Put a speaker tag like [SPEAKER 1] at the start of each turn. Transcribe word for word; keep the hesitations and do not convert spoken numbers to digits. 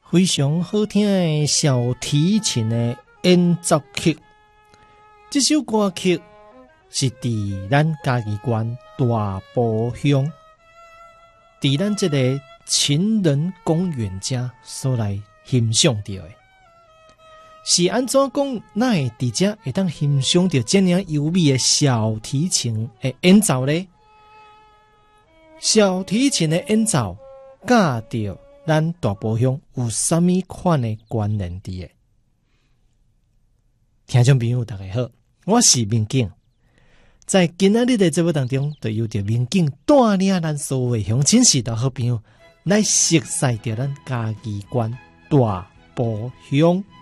[SPEAKER 1] 非常好听的小提琴的演奏曲。这首歌曲是伫咱嘉义县大埔乡，伫咱这个情人公园家所来欣赏到的。是安怎讲？哪会伫遮会当欣赏到这样优美的小提琴的演奏呢？小提琴的演奏，甲着咱大埔乡有啥物款的关联伫的？听众朋友大家好，我是民警。在今仔日的节目当中，就由着民警带领咱所有的乡亲士大好朋友来熟悉着咱嘉义县大埔乡。